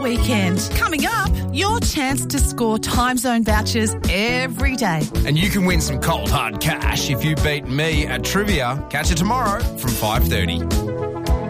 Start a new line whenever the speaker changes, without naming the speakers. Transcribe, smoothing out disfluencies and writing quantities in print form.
Weekend. Coming up, your chance to score time zone vouchers every day.
And you can win some cold hard cash if you beat me at trivia. Catch it tomorrow from 5:30.